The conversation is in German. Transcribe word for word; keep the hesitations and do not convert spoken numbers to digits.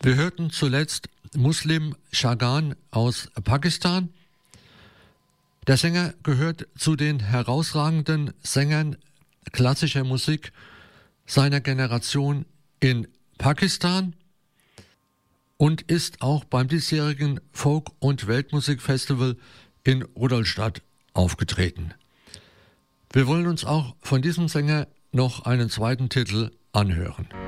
Wir hörten zuletzt Muslim Shagan aus Pakistan. Der Sänger gehört zu den herausragenden Sängern klassischer Musik seiner Generation in Pakistan und ist auch beim diesjährigen Folk- und Weltmusikfestival in Rudolstadt aufgetreten. Wir wollen uns auch von diesem Sänger noch einen zweiten Titel anhören.